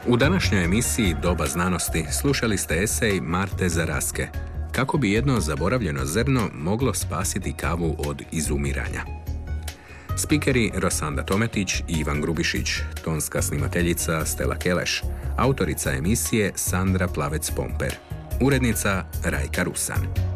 U današnjoj emisiji Doba znanosti slušali ste esej Marte Zaraske Kako bi jedno zaboravljeno zrno moglo spasiti kavu od izumiranja. Spikeri Rosanda Tometić i Ivan Grubišić, tonska snimateljica Stella Keleš, autorica emisije Sandra Plavec-Pomper, urednica Rajka Rusan.